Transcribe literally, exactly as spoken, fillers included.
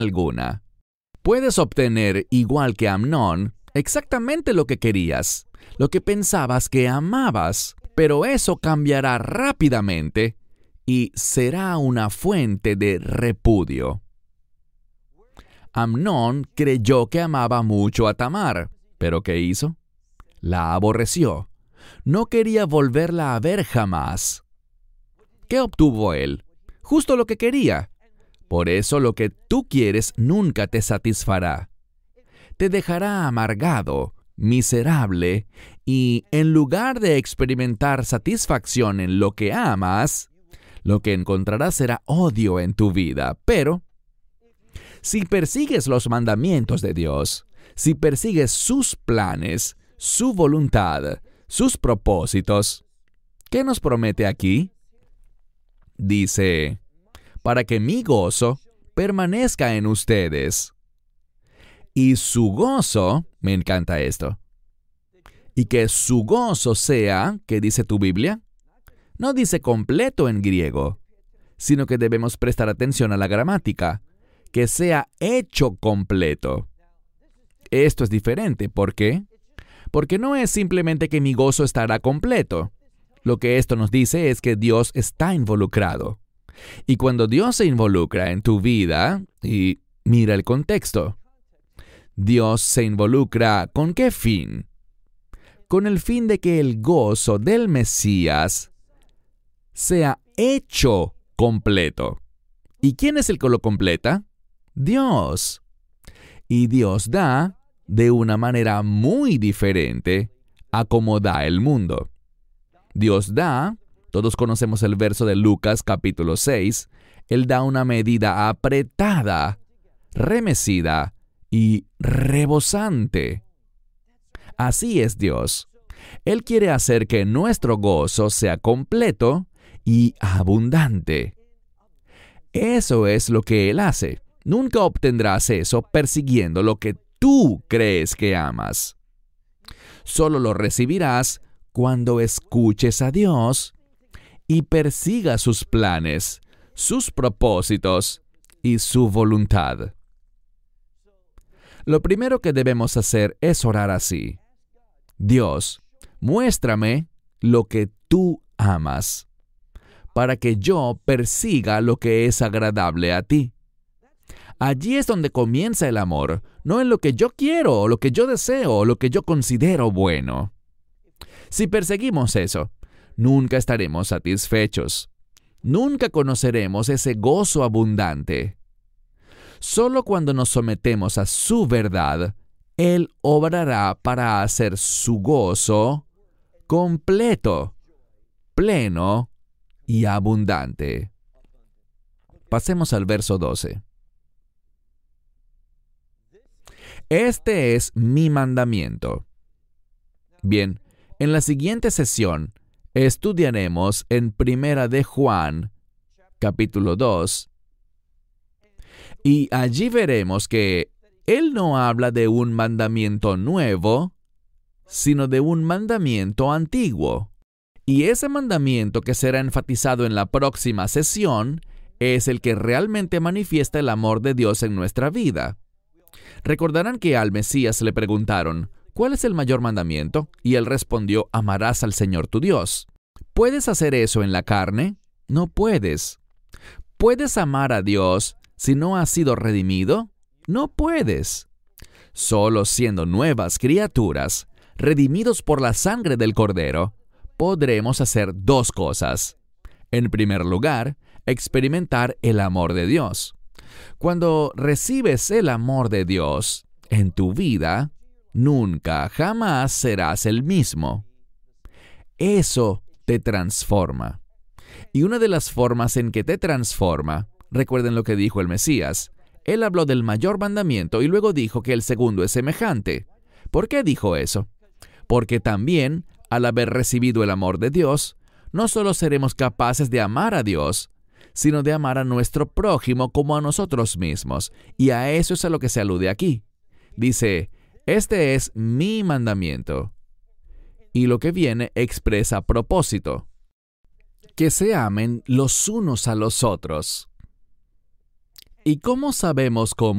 alguna. Puedes obtener, igual que Amnón, exactamente lo que querías, lo que pensabas que amabas, pero eso cambiará rápidamente y será una fuente de repudio. Amnón creyó que amaba mucho a Tamar, pero ¿qué hizo? La aborreció. No quería volverla a ver jamás. ¿Qué obtuvo él? Justo lo que quería. Por eso lo que tú quieres nunca te satisfará. Te dejará amargado, miserable, y en lugar de experimentar satisfacción en lo que amas, lo que encontrarás será odio en tu vida. Pero, si persigues los mandamientos de Dios, si persigues sus planes, su voluntad, sus propósitos, ¿qué nos promete aquí? Dice, para que mi gozo permanezca en ustedes. Y su gozo, me encanta esto, y que su gozo sea, ¿qué dice tu Biblia? No dice completo en griego, sino que debemos prestar atención a la gramática, que sea hecho completo. Esto es diferente, ¿por qué? Porque no es simplemente que mi gozo estará completo. Lo que esto nos dice es que Dios está involucrado. Y cuando Dios se involucra en tu vida, y mira el contexto, Dios se involucra ¿con qué fin? Con el fin de que el gozo del Mesías sea hecho completo. ¿Y quién es el que lo completa? Dios. Y Dios da de una manera muy diferente a como da el mundo. Dios da, todos conocemos el verso de Lucas capítulo seis, Él da una medida apretada, remecida y rebosante. Así es Dios. Él quiere hacer que nuestro gozo sea completo y abundante. Eso es lo que Él hace. Nunca obtendrás eso persiguiendo lo que tú crees que amas. Solo lo recibirás cuando escuches a Dios y persigas sus planes, sus propósitos y su voluntad. Lo primero que debemos hacer es orar así. Dios, muéstrame lo que tú amas, para que yo persiga lo que es agradable a ti. Allí es donde comienza el amor, no en lo que yo quiero, o lo que yo deseo, o lo que yo considero bueno. Si perseguimos eso, nunca estaremos satisfechos. Nunca conoceremos ese gozo abundante. Solo cuando nos sometemos a su verdad, Él obrará para hacer su gozo completo, pleno y abundante. Pasemos al verso doce. Este es mi mandamiento. Bien, en la siguiente sesión estudiaremos en Primera de Juan, capítulo dos, y allí veremos que Él no habla de un mandamiento nuevo, sino de un mandamiento antiguo. Y ese mandamiento que será enfatizado en la próxima sesión es el que realmente manifiesta el amor de Dios en nuestra vida. Recordarán que al Mesías le preguntaron, ¿cuál es el mayor mandamiento? Y él respondió, amarás al Señor tu Dios. ¿Puedes hacer eso en la carne? No puedes. ¿Puedes amar a Dios si no has sido redimido? No puedes. Solo siendo nuevas criaturas, redimidos por la sangre del Cordero, podremos hacer dos cosas. En primer lugar, experimentar el amor de Dios. Cuando recibes el amor de Dios en tu vida, nunca, jamás serás el mismo. Eso te transforma. Y una de las formas en que te transforma, recuerden lo que dijo el Mesías, Él habló del mayor mandamiento y luego dijo que el segundo es semejante. ¿Por qué dijo eso? Porque también, al haber recibido el amor de Dios, no solo seremos capaces de amar a Dios, sino de amar a nuestro prójimo como a nosotros mismos. Y a eso es a lo que se alude aquí. Dice, este es mi mandamiento. Y lo que viene expresa propósito. Que se amen los unos a los otros. ¿Y cómo sabemos cómo